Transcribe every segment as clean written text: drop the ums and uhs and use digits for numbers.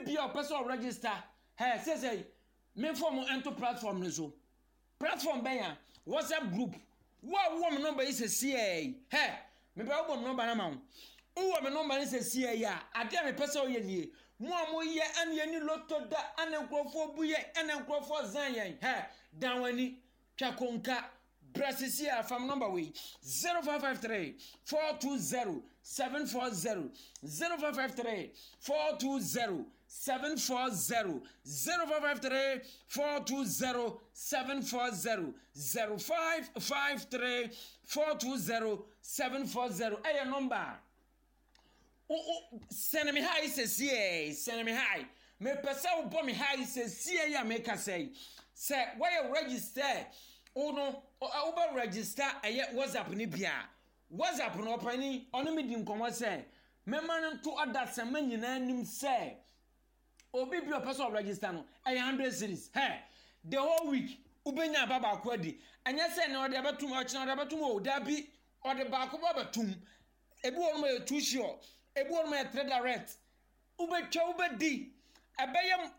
be a person register. Hey, say, me form enter platform nizo. Platform benya, WhatsApp group. What woman number is a CA? Hey, me be woman number na ma. Who me number is a CA ya. Ade me person ye nie. Mo ye an ye ni lotto da an enkrofo bu ye an enkrofo zan ye. Hey, dan wani twakonka Brasisia from number we 0553 420 740 0553 420 740 0553 420 740 0553 420 740 a number. Send me high says send me high. Me pesa wo bo me high says ya make us say why you register. Oh no, over register a WhatsApp ni bia. WhatsApp no opani ono me di nkomo say. Me man to other some nyina nim say. Obi bi person register no 100 series. Hey, the whole week ubenya baba kwadi. Anya say na ode abetum o china ode abetum o da bi ode ba ko babetum. Ebi won ma too sure. Ebi won ma trade direct. Ubetwa ubedi. Ebeyem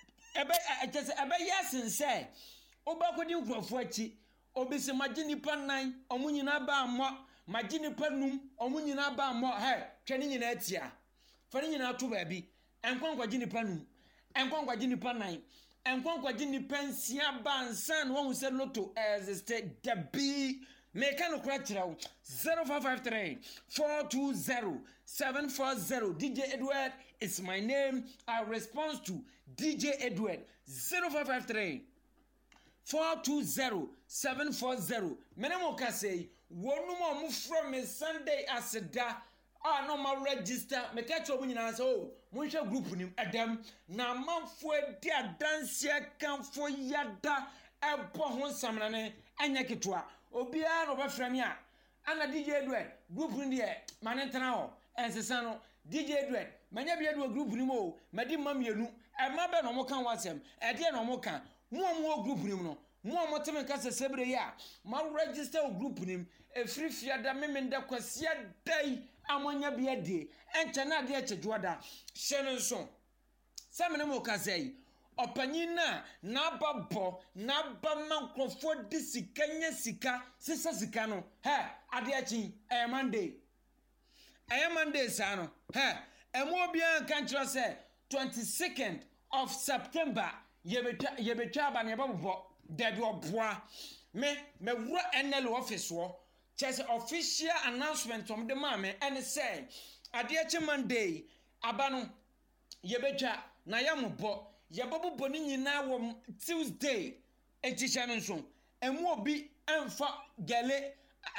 ebe say. Oba kodi nkrofo achi obisi magini pa 9 omunyina ba ammo magini pa num omunyina ba ammo he twani nyina atia fani nyina to ba bi enkwankwa gini pa num enkwankwa gini pa 9 enkwankwa gini pensia bansan won se loto existe debi make no kra kirawo 0553 420 740 DJ Edward is my name. I respond to DJ Edward 0553 420 740 menemo ka say wonu mo from me Sunday aseda no ma register me ka cho nyina say oh mo hwe group nim edem na manfo edi adanse kanfo yada ebo ho samna ne anya ketwa obi a no be frame a ana DJ Edward group ni de mane tena ho ensesa no DJ Edward manya bia do group ni mo madi mamienu e ma be no mo kan wasem e de no mo kan mo group nim no mo teme ka sesebre ya ma register group nim e free fiada memenda kwasia dai amanya bia de enche na de echejuada hye nso samene mo ka sei opanyin na babo na ba mankrofo de sika nya sika sisa sika no he ade achi Monday sa no he emo bia kan kira say 22nd of September yebetwa ba ne babo debi oboa me wura NL office wo chese official announcement from the mama and say ade Monday abano yebetwa na yamubo yebobo ni nyina wo Tuesday echicha nso emu obi emfa gele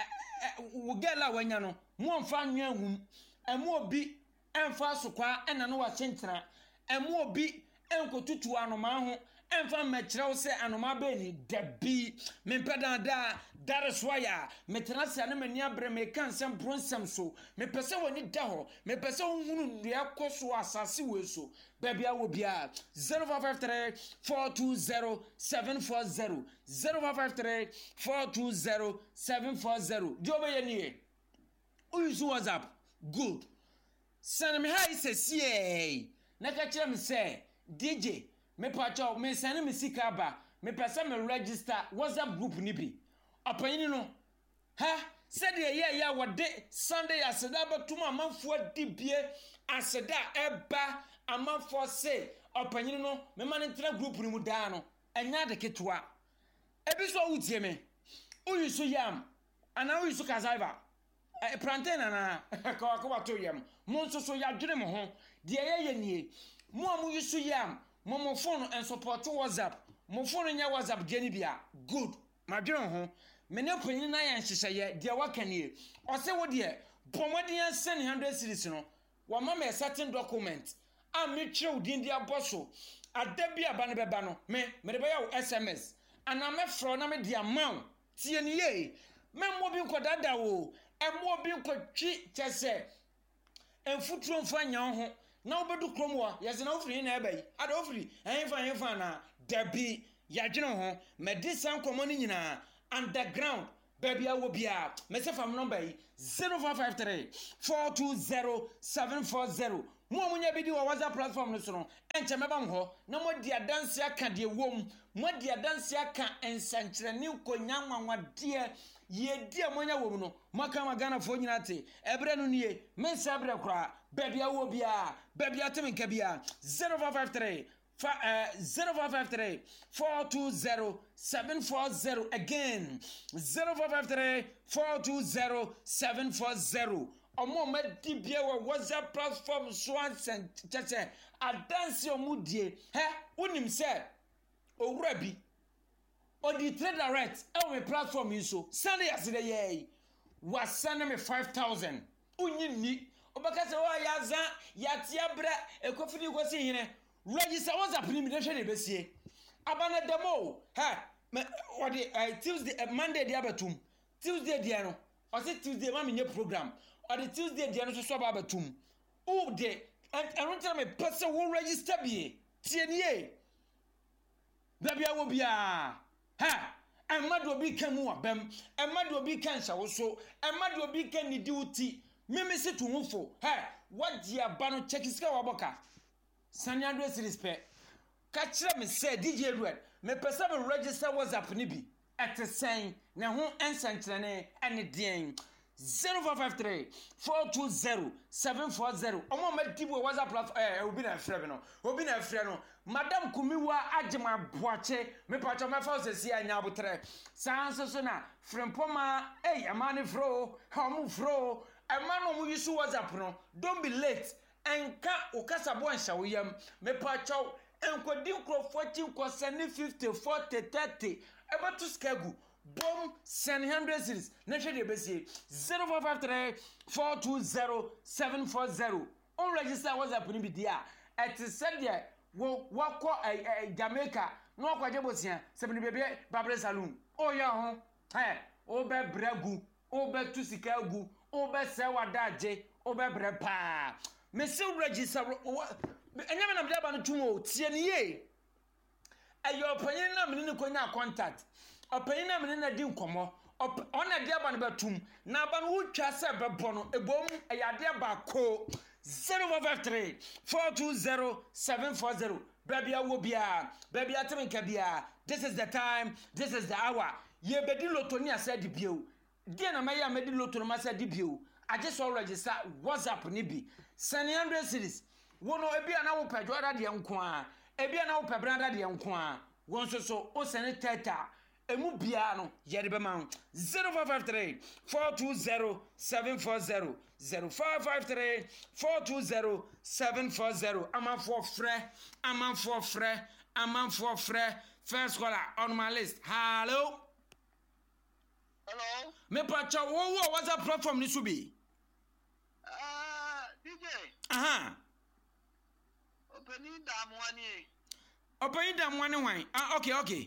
wo gela wanya no mo emfa anwa wum emu obi emfa sokwa ena no wa chenchera emu obi enkotutu anoma ho emfa mekrew se anoma be ni dabi mempeda da that is why metena se na mani abre me kan sem bronsem so me pese woni da ho me pese hunu ndua koso asase we so babia wo bia 0553 420 740 0553 420 740 jobe ye nie use WhatsApp good send me hi say see na ka kire me say DJ me pacho me send me sika ba me pese me register WhatsApp group ni bi apanyin no ha said ye ya wode Sunday aseda batuma amanfo adibie aseda eba amanfo say apanyin no me man ntra group ni mu da no enya de ketwa ebi so wutie me uyiso yam ana uyiso kasaiva plantain na ko bato yam mo nso so ya dwene mo ho de ye nie mo amu yiso yam mo phone and support WhatsApp mo phone nya WhatsApp geni bia good ma dwene ho me ne panyin na ya nhyehyeye de wakanie o se wo de bomodin ya send 100 series no wa mama certain document am me tire udin dia boso adabi aba ne beba no me de ba ya SMS ana me fro na me de amount tie ne ye me mo bi nkodada wo emo bi nkotwi chese enfutro mfa nya ho na obedu krom wa yese na ofiri na ebai ada ofiri enfa na dabi ya dwene ho medicine komo ni nyina underground baby awo bia me se fam number 0553 420 740 mo munya bi di wa WhatsApp platform no so no enche meba ho na mo di adanse aka de wom mo di adanse aka ensankyerene konya nwanwade ye di amonya wom no maka magana fo nyina te ebre no nie mensa ebre kra babia wo bia babia temenka bia 0553 0553 420 740 again 0553 420 740 omo ma di bia wa WhatsApp platform so ansen cheche adanse omudie he unim se owura bi odi trade direct e platform yi so send yasede ye wa send me 5000 unyini obaka se wa yaza yatia bra ekofini kwesi hine register WhatsApp ni mi de hwe de besie abana demo he odi Tuesday Monday dia batum Tuesday dia no o se Tuesday ma me program odi Tuesday dia no so ba batum o de and tell me person will register bi tie nie babia wo bia emadu obi kan mu abam emadu obi kan hyawo so emadu obi kan ni duty meme se to hufo wadi aba no check iska waboka sanya address respect ka kire me say DJ Edward me pesa me register WhatsApp ni bi etesen na ho ensankyerene ene den 0553 420 740 omo ma dibo WhatsApp platform obi na frɛ no obi na frɛ no madam kumiwa agema boache me pacho me fa osesi anya abotre sanso so na frempoma amane fro hamu fro emano mu yisu WhatsApp no don't be late enka okasa bo anhya wo yam me pacho enkodi nkrofo chi nkosane 50 40 30 ebetu skagu bom send 100 series na hwe de besie 0553 420 740 on register WhatsApp ni bi dia et said there wako Jamaica no kwaje bosia sebni bebe Babre Saloon o ya ho o be bragu o be tusika gu o be se wadaje o be bre pa me se register enyame na bia ba no tumo tie ne ye ayo panyin na mene ne konya contact opanyin na mene na di nkomo ona dia ba no batum na ba no wutwa se bebo no ebom ayade ba ko 0553 420 740 babia wo bia babia temenka bia this is the time, this is the hour ye bedi lotoni asedi bio die na maya medi lotoni masedi bio I just already start WhatsApp ni bi send 100 series wono ebia na wo pedwo da de nko a ebia na wo pebranda de nko a won so o send teta emu bia no yede be ma 0553 420 740 0553 420 740 amanfo frɛ first caller on my list. Hello me pacha wo WhatsApp platform ni subi DJ opening damwani wan okay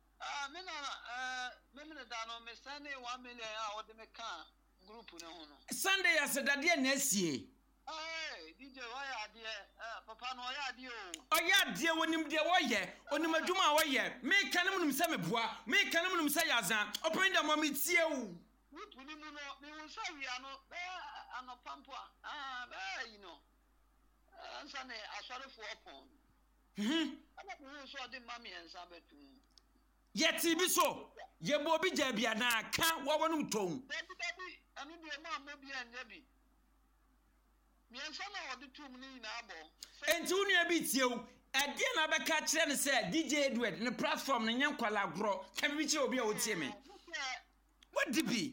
me da no me send 1 million a ode me kan group ne ho no Sunday yasedade na asie DJ why ade papa no oya ade oya ade wonim de woye onim adwuma woye me kanem num se meboa me kanem num se yazan opening dam me tie wo wutuni mu no me won so wia no anopampo you know ansa ne asarefo opon ana ko so de mami ensa betum yeti bi so ye bo bi ja bia na ka wo wonum ton anu de ma bi anya bi mi ensa na ode tum ni na abo enti unu bi tiew ade na be ka kire ne se DJ Edward ne platform ne nyankwala gro ka bi che obi a wo tie me what did be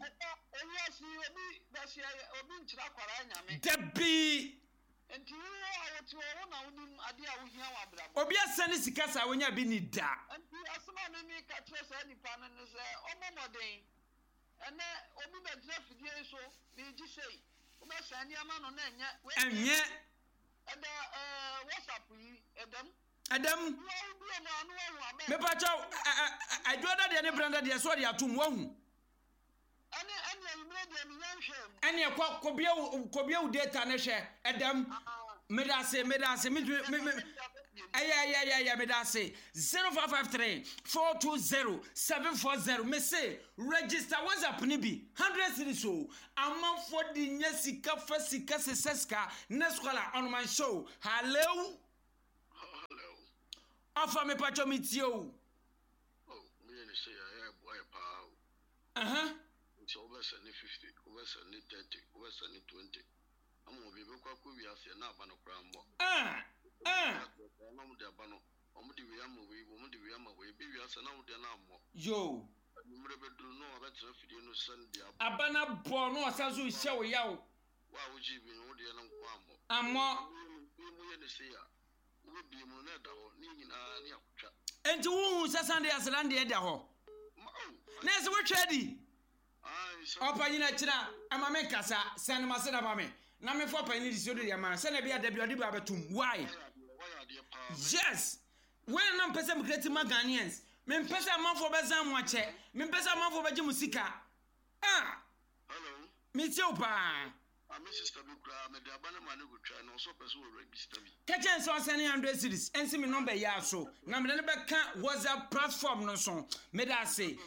obi nchira kwara nyame debi enti wo awotu wo na wonim ade a wo hia wa abra obi asane sikasa wonya bi ni da enti asema me ka kire se nipa no ne se omomoden ene obi be dra fidie so me ji sei wo be sani ama no na enye eda WhatsApp yi Adam me pa chaw ajoda de ne branda de so de atum wahu ani kobia data ne hwe Adam medase Yeah, me that say 0553 420 740. Me say register WhatsApp ni bi 100 cedis so. Amount for the nyesika fasika seseska neskola on my show. Hello. Offer me pacho meet you. Oh, me and say I boy power. So over 50, over 30, over 20. I'm going to be able to be as a nabano crambo. Yo. Abana bono asazu show yaw. Why would you be no dear no quambo? Amo. And to who Sunday as Landy at the hall. Next, we're ready. Opa China, I'm a Mekasa, San Masada Mame. Name for Penny Studio, man. Send a beer debut babatum. Why? Yes. When I'm Pesam Great Maganians, men Pesa Month for Bazam Wache, men Pesa Month for Bajimusika. Ah, hello, Miss Yopa. Mrs. Tabukra, the Abanaman would try and also pursue a register. Catch and so sending 100 cities and see me number ya so. Number can't was a platform no song. Made I say,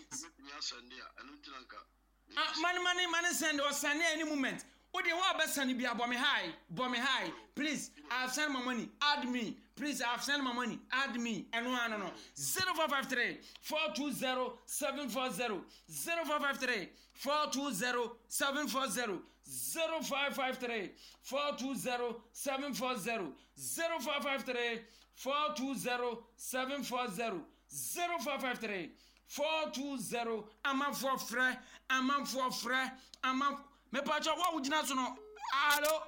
money send or send any moment. What do you want best send be a bomb high. Please, I've sent my money, add me. Please, I've sent my money, add me. And no. 0553 420 740 0553 420 740 0553 420 740 0553 420 740 0553 420 amount for frère me pacho wa ujina so no allo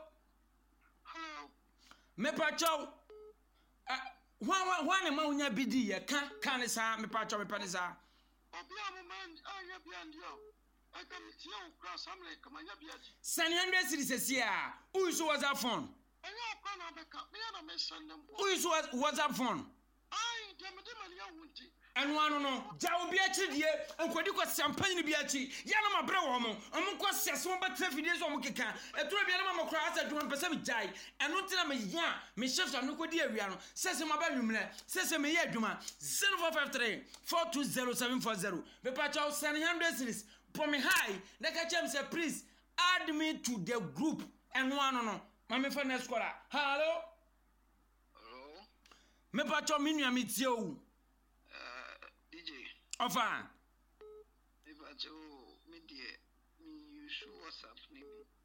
me pacho wa ne ma unya bidi ye kan sa me pacho me panisa obia man aya biandio aka mitia ukra samle kamanya biaji send 100 cities here who so was that phone anya okra na beka me na me send them who so was that phone ai de me malia wunti and one no jaw bi achidie enkodi ko champagne ni bi achi ya na mabre wo mo ko sese mo betre fidie so mo keka eturo bi na ma kra asa dwon pese mi jai eno ntina me ya me chef na ko di awia no sese mo ba nwumle sese me ya adwuma 0453 420 740 me pa chaw send 100 series for me high na ka chem say please add me to the group and one no mama fa na scholar hello me pa chaw mi nua mi tie o Ofa. If I tell me, dear, me use WhatsApp, maybe.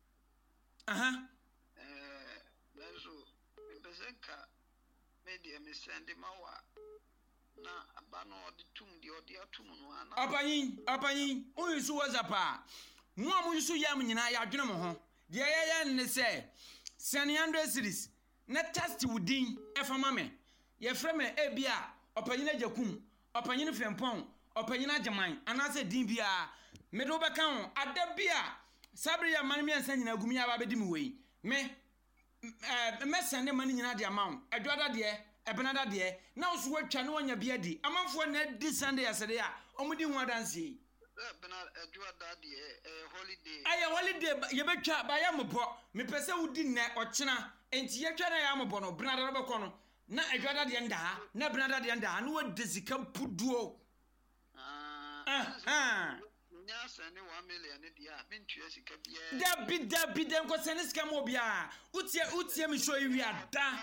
That's all. Bezenka, media, me send him our. Na abano the tomb, the audio tomb. Opani, who use WhatsApp? Mwa use yam in I do no. The ayan say, send 100 cities. Not test within Efamame. Ye frame Ebia, Opanyina Jakum, Opanyina Frempon. Opanyina jaman anase din bia me do beka ho adabia sabri ya man mi ansa nyina gumi aba bedi mi wei me sende man nyina de amount adwada de ebenada de na so watwa no nya bia di amanfo na di Sunday yasede a omudi hu adanse benada adwada de holiday holiday ye betwa ba ya mbo me pese wudi ne ochena enti ye twa na ya mbo no benada be ko no na adwada de nda ha na benada de nda ha no wadi sika puduo Dabi dem ko senis kam obia utie mi show wi ada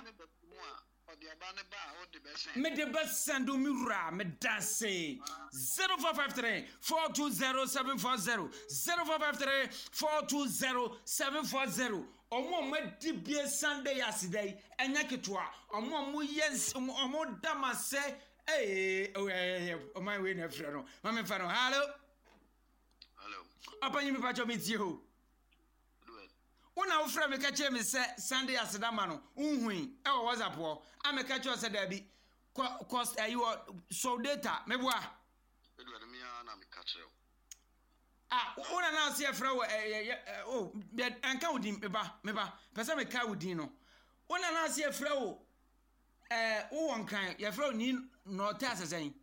me de basando mi ra me dase 0453 420 740 0453 420 740 omo madi bie Sunday asidai enya ketwa omo yes omo damase oh my way na frero mama faro hello apa nyimi pacho mitio una wo fra me ka che me se Sunday asidama no unhui e wo WhatsApp wo ameka che o se da bi cost you so data me boa edward me na me ka che una na se fra wo anka wudin me ba pesa me ka wudin no una na se fra wo wo wonkan ye fra ni no ta asesen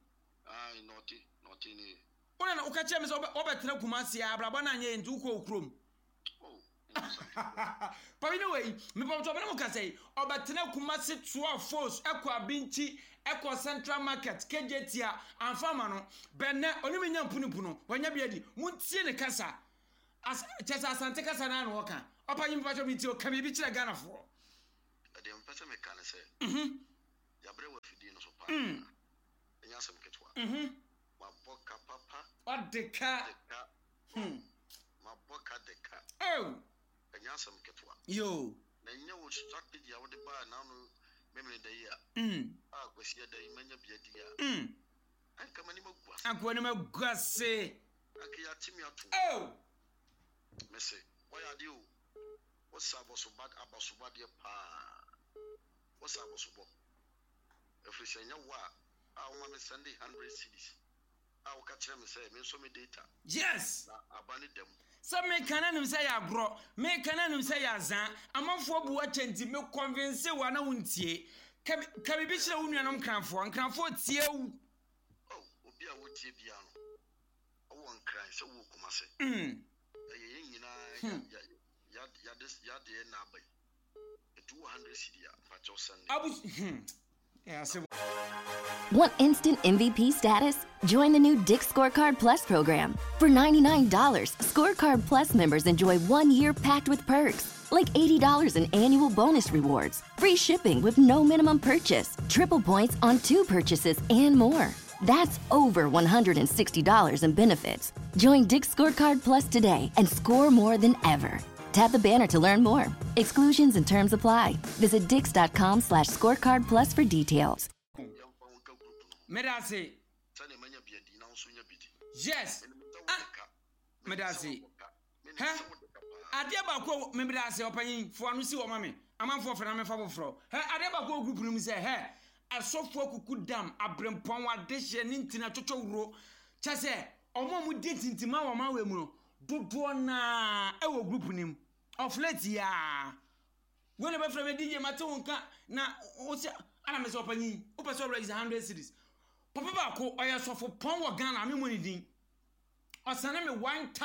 noti ni una na ukache me so obetra kumasi abrabo na anye ntu ko okrom But you know way, me papa to me ka say obatena Kumasi 12 force ekwa Abinchi ekwa Central Market KJT amfama no benne onimi nya mpunupuno wanya biadi muntie ne kasa as chesa asante kasa na no ka opa nyim papa to mi tie o ka bi kire Ghana fo ade mpese me ka ne say ya bre wa fidi no so pa nya asem ketwa wa boka papa odeka ma boka deka oh nya asem ketwa yo na nya wo strategy a wo de ba na no memre da yi a kwasi da yi manya biadi ya anka mani magua akwa ni magase akiya timi atu oh mese why ade o what's aboso de pa what's aboso bo efrisenya wa a wo ma me send 100 cedis a wo ka kire me say me so me data yes abani dem so me kananum say ya gro me kananum say ya zan amanfo bu wachenti me convince wa na wuntie ka bibi kire wo nuanom kranfo tie wu oh obi a wo tie bia no o won kran se wo Kumasi ye nyina ya de na bai 200 cedi fa cho send yeah so Want instant MVP status? Join the new Dick's Scorecard Plus program. For $99, Scorecard Plus members enjoy 1 year packed with perks, like $80 in annual bonus rewards, free shipping with no minimum purchase, triple points on 2 purchases, and more. That's over $160 in benefits. Join Dick's Scorecard Plus today and score more than ever. Tap the banner to learn more. Exclusions and terms apply. Visit dix.com/scorecard plus for details. Medase. Yes. Medase. Huh? Adia ba ko medase opanyin fo anu si wo mame. Amanfo fena me fa bofro. Adia ba ko group nu mi say asofo kuku dam abrempon wade hye ni ntina twotwo wuro. Cha se omo mu di tintima wo ma we mu no. Dodo na ewo group nim. Of late ya. When be from DJ Mate wonka na o se ana me so opanyin. O person raise 100 cedis. Papa ba ko oya sofo pon wo Ghana me money din. Osana me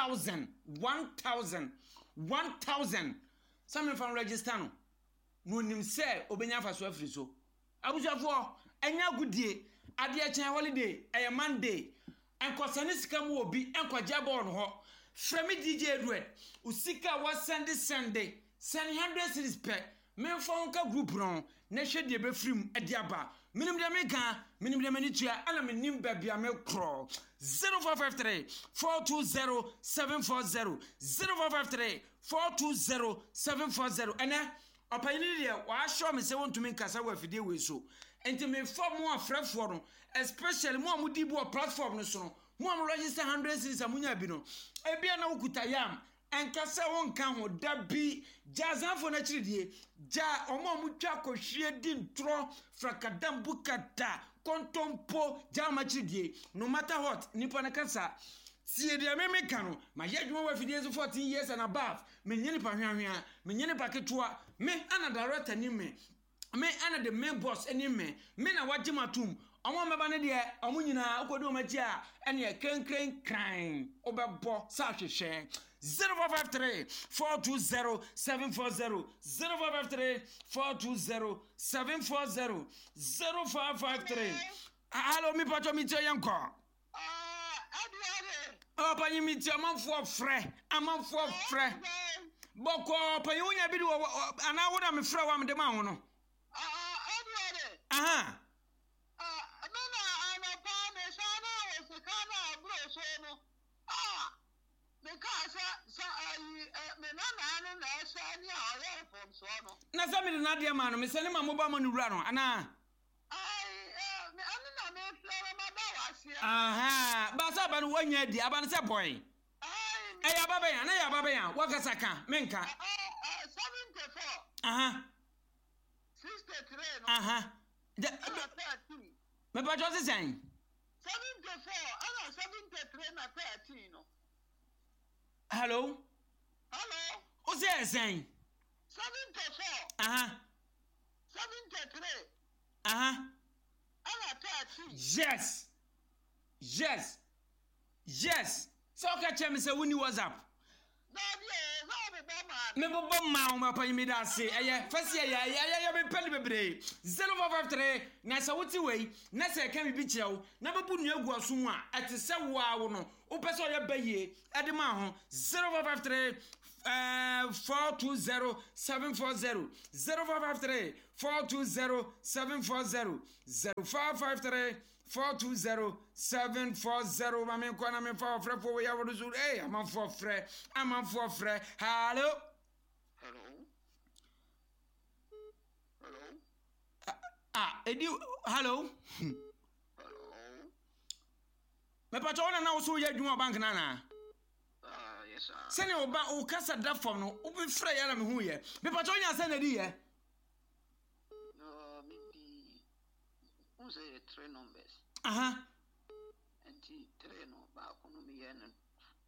1000. Some from register no. No nim say obenya fa so afri so. Abusafo enya gudie ade a chen holiday e Monday. Enkosane sika mu obi enkwaja ball no ho. Fremi DJ Edward usika wa Sunday send 100 cedis per men phone ka group no na hwe de be frim e de aba minim de meka minim de manitua ana minim ba bia me kro 0453 420 740 0453 420 740 ene opayini de wa show me say want to make kasa wa fide we so enti me form mo afrefo no especially mo amudi bu platform no so no mo am register 100 cedis amunya bi no ebia na ukuta yam enkase won kan ho da bi jazanfo na chiridie ja omo mu twa kohwie din tro frakadam bukata kontompo jama chiridie no matter what nipa na kasa sie de me kanu ma yadwuma wa fidie 14 years and above me nyene pa hwanhwan me nyene pa ketua me ana director ni me ana the main boss any me na wagematum omo meba ne de omo nyina okodu omachi a ene krenkren kran obebo sa hwehwe 0453 420 740 0453 420 740 0553 Hello mi pato mi tie yanko oh pani mi tie amanfo frɛ boko pani unya bi ana woda me frɛ wa me de ma ho no aha na family na de ma no me sene ma moba ma no wura no ana aha ba sa ba no wanya di aba no se boy ya baba ya na ya baba ya wakasa ka menka 74 aha 63 no aha me ba jo se sen 74 ana 73 na 13 no hello o se sen 74 aha 73 aha ana 13 yes so ka chem se woni WhatsApp na bi e me bobo ma ma pa mi da se eye fase ya me pele bebre 0453 na sa wuti wei na se ka mi bi kirewo na bebu nu agu aso mu a ate se wo awo no wo pese o ye baye ade ma ho 0453 420 740 0453 420 740 0553 420 740 mame kwana me fa ofre fo ya wodo so am for frɛ hello edi hello me pa chona na wo so ya dwuma bank na yes sir sene oba o kasa da fam no wo be frɛ ya na me hu ye me pa chonya sɛ na di ye no maybe who say 3 numbers and 3 no ba kono me ye no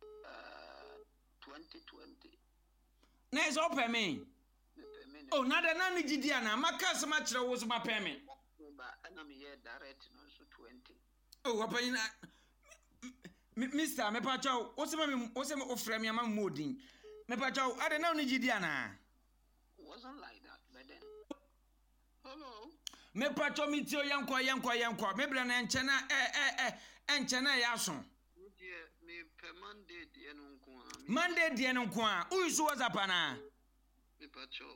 2020 na is open me oh na da na ni gidi ana maka se ma kire wo so ma pay me ba ana me ye direct no so 20 oh open na Mr. me pa chaw o se me ofre me ama modin me pa chaw ade na ni gidi ana wasn't like that but then hello me pa chaw mi ti o yankwa me bra na enche na enche na ya so me per Monday die no nko a uyisu WhatsApp na me pa chaw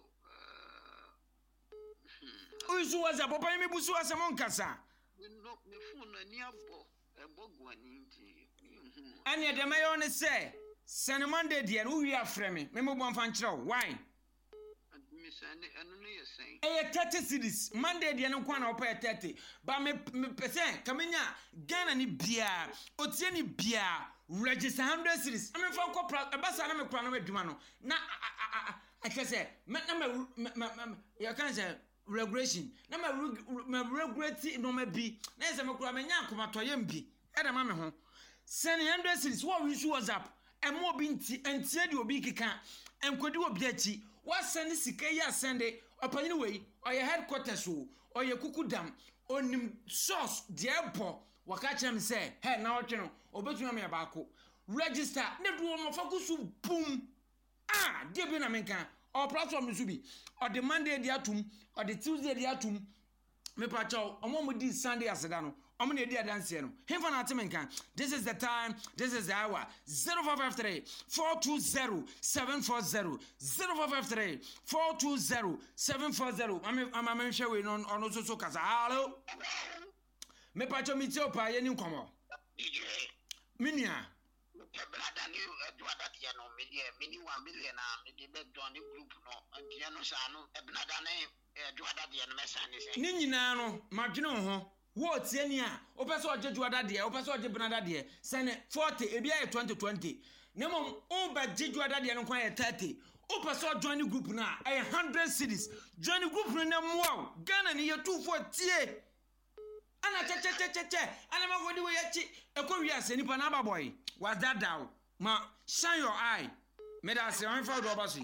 uyisu WhatsApp papa mi busu asemo nkasa no me phone na ni abo guani nti anya de mayo ne se sene Monday die no wi afre me mo bo mfa nkyerɛ why me sane anu no ye sen 30 cities Monday die no nko na opa 30 ba me percent kamenya Ghana ni bia otie ni bia register 100 cities am fa nko basa na me kura na adwuma no na akese na ya kan say regulation na ma regulate no ma bi na se me kura me nya akomato yem bi e da ma me ho send 100 cities what we use WhatsApp e mo bi ntie de obi kika enkodi obi achi what send sika ya send opanyini wei oye headquarters o oye kukudam onim source de ebo waka chem say he na otwe no obetuma me baako register ne do mo fakusu boom de bi na menka o platform no subi o de Monday de atum o de Tuesday de atum me pa chaw omo mo di Sunday aseda no omo na di adanse no hemfa na atemenka this is the time this is the hour 0553 420 740 0553 420 740 ama me hwe we no ono so kasa hello me pa chaw mi ti opa ye ni nkomo DJ minia brother ni eduada tia no mini 1 million na me de be don group no antia no sa no brother ne eduada dia no mesane se ni nyina no madwene ho wo tie ni a opese oje juada dia opese oje brother dia sene 40 ebi aye 2020 nemo o ba je juada dia no kwa ye 30 opese o join group na aye 100 cities join group no na mo Ghana ni ye 240 ana che ana magodi we yachi ekowi ase nipa na ababoy was that down ma shine your eye me da se on fa do obaso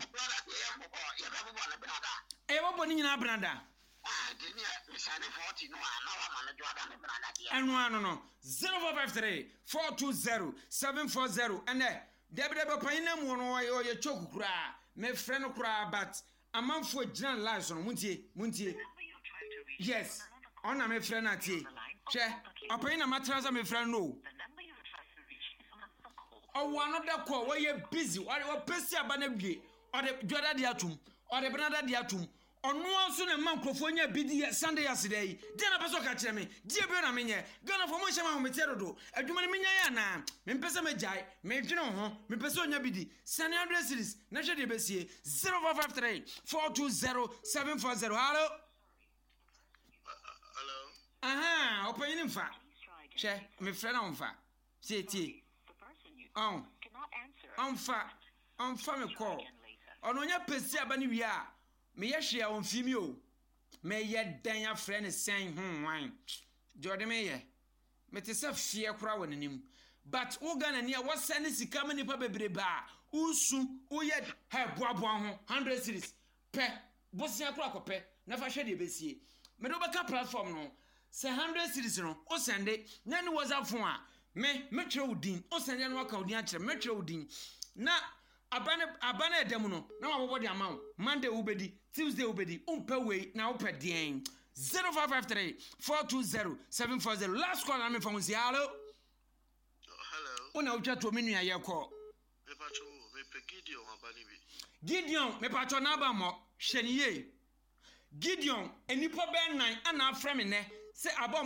e bo ni nyina branda enu anu no 0453 420 740 and debe pan na mu no ye choku kura me frɛ no kura but amanfo giran lives no muntie yes ona me frɛ na tie hwɛ apan na matraza me frɛ no o another call where you busy or pesi aba na wie or the juada dia tum or the brother dia tum onu anso na mankrofo nya bidi Sunday yesterday dia na peso ka kire me dia bi na menye Ghana for mo shema ho mete dodo adwuma ni menya ya na me pese me jai me dwene ho me pese onya bidi sane address series na hwe de besie 0553 420 740 hello open mfa hwe me frɛ na mfa tie on me call ono nya pesi aba ni wi a me ye hwe a on fi mi o me ye dan ya frɛ ne sen wan jode me ye me te se fie kora wonanim but wo Ghana ni a wo send sika me nipa bebre ba usu wo ye ha boaboa ho 100 series pe bosia kora kopɛ na fa hwe de besie me do beka platform no se 100 series no o send na ni WhatsApp phone a me twere udin o send na waka udin a kyere me twere udin na abane edem no na wabobɔ de amount Monday ubedi Tuesday ubedi umpe we na upe dien 0553 420 740 last call na me phone si hello una utwa to menu aye ko me pacho me pe Gideon abani bi Gideon me pacho na ba mo hweniye Gideon enipa ben nan ana afrɛ me ne se abo